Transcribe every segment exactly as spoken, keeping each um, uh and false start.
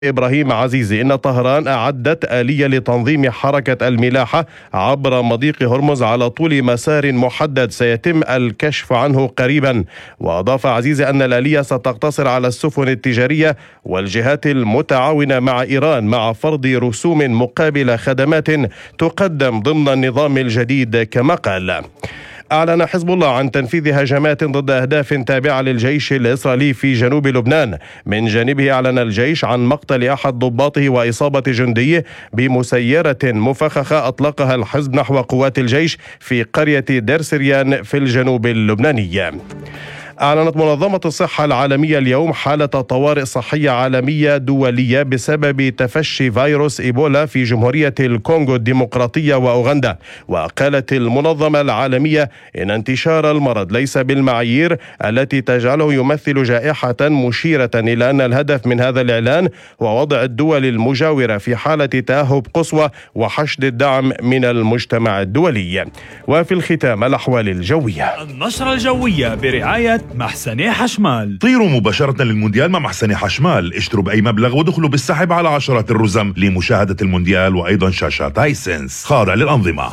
إبراهيم عزيزي إن طهران أعدت آلية لتنظيم حركة الملاحة عبر مضيق هرمز على طول مسار محدد سيتم الكشف عنه قريبا. وأضاف عزيزي أن الآلية ستقتصر على السفن التجارية والجهات المتعاونة مع إيران مع فرض رسوم مقابل خدمات تقدم ضمن النظام الجديد. كما قال، أعلن حزب الله عن تنفيذ هجمات ضد أهداف تابعة للجيش الإسرائيلي في جنوب لبنان. من جانبه أعلن الجيش عن مقتل أحد ضباطه وإصابة جندي بمسيرة مفخخة أطلقها الحزب نحو قوات الجيش في قرية دير سريان في الجنوب اللبناني. أعلنت منظمة الصحة العالمية اليوم حالة طوارئ صحية عالمية دولية بسبب تفشي فيروس إيبولا في جمهورية الكونغو الديمقراطية وأوغندا. وقالت المنظمة العالمية إن انتشار المرض ليس بالمعايير التي تجعله يمثل جائحة، مشيرة إلى أن الهدف من هذا الإعلان هو وضع الدول المجاورة في حالة تأهب قصوى وحشد الدعم من المجتمع الدولي. وفي الختام الأحوال الجوية. النشرة الجوية برعاية محسني حشمال. طيروا مباشرة للمونديال مع محسني حشمال، اشتروا بأي مبلغ ودخلوا بالسحب على عشرات الرزم لمشاهدة المونديال وأيضا شاشات هايسنس خاضع للأنظمة.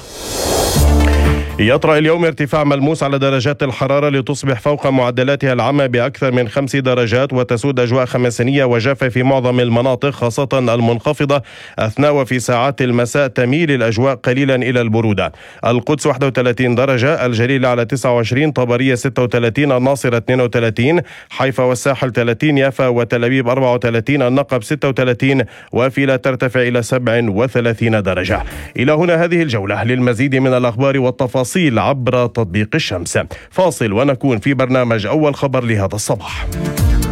يطرأ اليوم ارتفاع ملموس على درجات الحرارة لتصبح فوق معدلاتها العامة بأكثر من خمس درجات، وتسود أجواء خمسينية وجافة في معظم المناطق خاصة المنخفضة أثناء وفي ساعات المساء تميل الأجواء قليلا إلى البرودة. القدس واحد وثلاثين درجة، الجليل على تسعة وعشرين، طبرية ستة وثلاثين، الناصرة اثنين وثلاثين، حيفا والساحل ثلاثين، يافا وتل أبيب أربعة وثلاثين، النقب ستة وثلاثين، وفيلا ترتفع إلى سبعة وثلاثين درجة. إلى هنا هذه الجولة. للمزيد من الأخبار والتفاصيل عبر تطبيق الشمس. فاصل ونكون في برنامج أول خبر لهذا الصباح.